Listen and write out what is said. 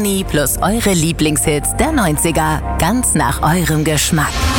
Money plus eure Lieblingshits der 90er. Ganz nach eurem Geschmack.